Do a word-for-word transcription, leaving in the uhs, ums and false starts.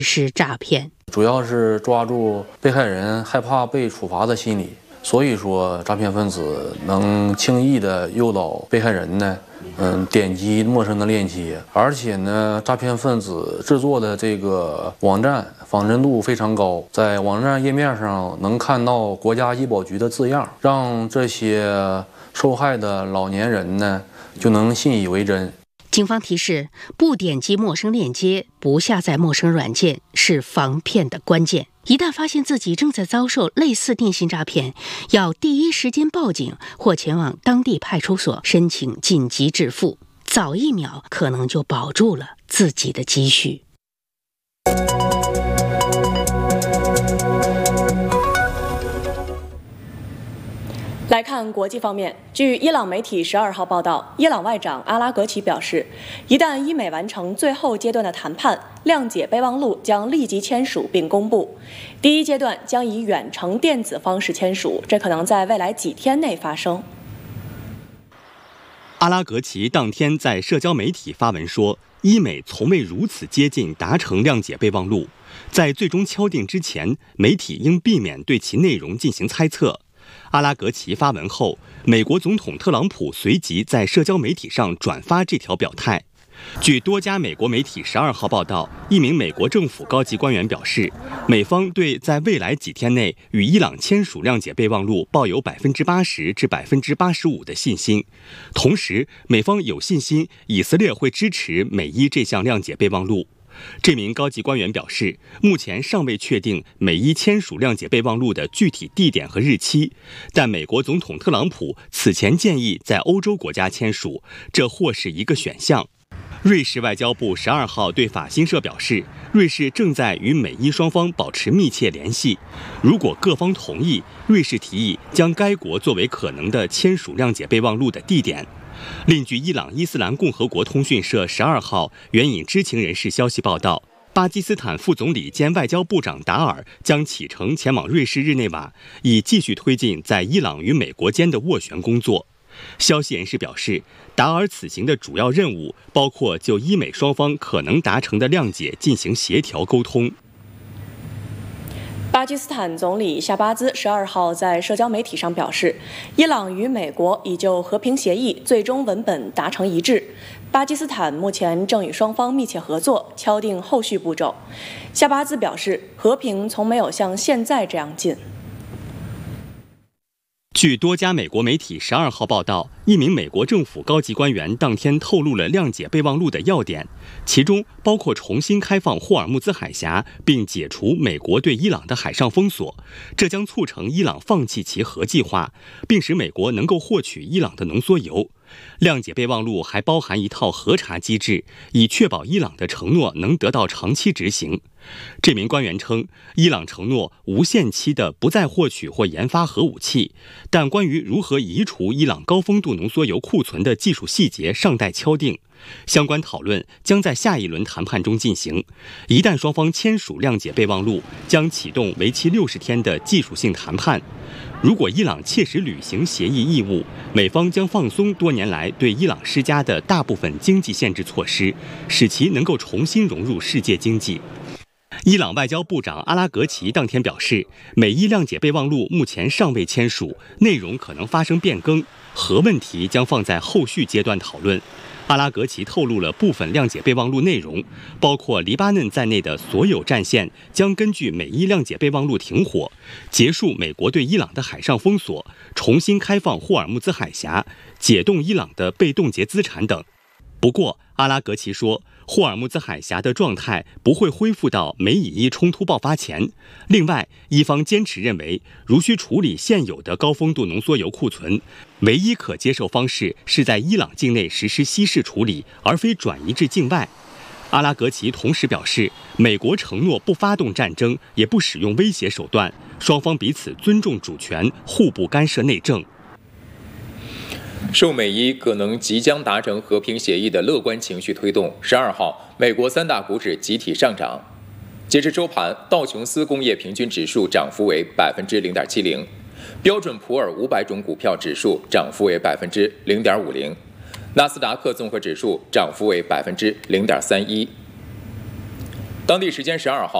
是诈骗， 主要是抓住被害人害怕被处罚的心理，所以说诈骗分子能轻易的诱导被害人呢，嗯，点击陌生的链接，而且呢，诈骗分子制作的这个网站仿真度非常高，在网站页面上能看到国家医保局的字样，让这些受害的老年人呢就能信以为真。 警方提示，不点击陌生链接，不下载陌生软件是防骗的关键。一旦发现自己正在遭受类似电信诈骗，要第一时间报警或前往当地派出所申请紧急支付，早一秒可能就保住了自己的积蓄。 来看国际方面，据伊朗媒体十二号报道，伊朗外长阿拉格齐表示，一旦伊美完成最后阶段的谈判，谅解备忘录将立即签署并公布。第一阶段将以远程电子方式签署，这可能在未来几天内发生。 阿拉格齐当天在社交媒体发文说，伊美从未如此接近达成谅解备忘录，在最终敲定之前，媒体应避免对其内容进行猜测。阿拉格齐发文后，美国总统特朗普随即在社交媒体上转发这条表态。据多家美国媒体十二号报道，一名美国政府高级官员表示，美方对在未来几天内与伊朗签署谅解备忘录抱有百分之八十至百分之八十五的信心。同时，美方有信心以色列会支持美伊这项谅解备忘录。这名高级官员表示，目前尚未确定美伊签署谅解备忘录的具体地点和日期，但美国总统特朗普此前建议在欧洲国家签署，这或是一个选项。瑞士外交部十二号对法新社表示，瑞士正在与美伊双方保持密切联系，如果各方同意，瑞士提议将该国作为可能的签署谅解备忘录的地点。另据伊朗伊斯兰共和国通讯社十二号援引知情人士消息报道，巴基斯坦副总理兼外交部长达尔将启程前往瑞士日内瓦，以继续推进在伊朗与美国间的斡旋工作。消息人士表示，达尔此行的主要任务包括就伊美双方可能达成的谅解进行协调沟通。 巴基斯坦总理夏巴兹十二号在社交媒体上表示，伊朗与美国已就和平协议最终文本达成一致，巴基斯坦目前正与双方密切合作，敲定后续步骤。夏巴兹表示，和平从没有像现在这样近。 据多家美国媒体十二号报道，一名美国政府高级官员当天透露了谅解备忘录的要点，其中包括重新开放霍尔木兹海峡，并解除美国对伊朗的海上封锁，这将促成伊朗放弃其核计划，并使美国能够获取伊朗的浓缩铀。谅解备忘录还包含一套核查机制，以确保伊朗的承诺能得到长期执行。这名官员称，伊朗承诺无限期的不再获取或研发核武器，但关于如何移除伊朗高丰度浓缩铀库存的技术细节尚待敲定。相关讨论将在下一轮谈判中进行。一旦双方签署谅解备忘录，将启动为期六十天的技术性谈判。如果伊朗切实履行协议义务，美方将放松多年来对伊朗施加的大部分经济限制措施，使其能够重新融入世界经济。伊朗外交部长阿拉格齐当天表示，美伊谅解备忘录目前尚未签署，内容可能发生变更，核问题将放在后续阶段讨论。阿拉格齐透露了部分谅解备忘录内容，包括黎巴嫩在内的所有战线将根据美伊谅解备忘录停火，结束美国对伊朗的海上封锁，重新开放霍尔木兹海峡，解冻伊朗的被冻结资产等。不过，阿拉格齐说，霍尔木兹海峡的状态不会恢复到美以伊冲突爆发前。另外，伊方坚持认为，如需处理现有的高丰度浓缩铀库存，唯一可接受方式是在伊朗境内实施稀释处理，而非转移至境外。阿拉格齐同时表示，美国承诺不发动战争，也不使用威胁手段，双方彼此尊重主权，互不干涉内政。 受美伊可能即将达成和平协议的乐观情绪推动，十二号，美国三大股指集体上涨。截至周盘，道琼斯工业平均指数涨幅为百分之零点七零，标准普尔五百种股票指数涨幅为百分之零点五零，纳斯达克综合指数涨幅为百分之零点三一。 当地时间十二号。